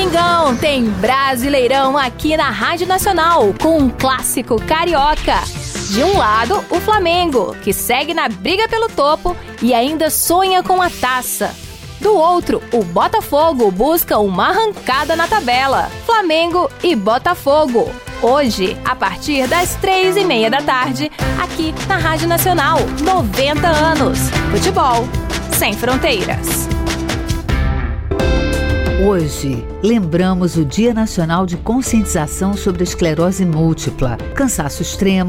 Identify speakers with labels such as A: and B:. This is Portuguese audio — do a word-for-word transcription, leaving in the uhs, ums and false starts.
A: Domingão tem Brasileirão aqui na Rádio Nacional, com um clássico carioca. De um lado, o Flamengo, que segue na briga pelo topo e ainda sonha com a taça. Do outro, o Botafogo busca uma arrancada na tabela. Flamengo e Botafogo. Hoje, a partir das três e meia da tarde, aqui na Rádio Nacional. noventa anos. Futebol sem fronteiras.
B: Hoje, lembramos o Dia Nacional de Conscientização sobre a Esclerose Múltipla, cansaço extremo,